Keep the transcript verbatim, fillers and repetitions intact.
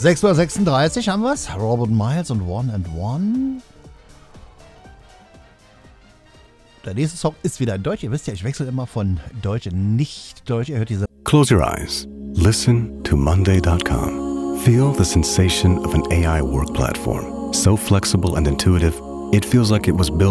sechs Uhr sechsunddreißig haben wir's. Robert Miles und One and One. Der nächste Song ist wieder in Deutsch. Ihr wisst ja, ich wechsle immer von Deutsch in Nicht-Deutsch. Ihr hört diese. Close your eyes. Listen to Monday dot com. Feel the sensation of an A I work platform. So flexible and intuitive, it feels like it was built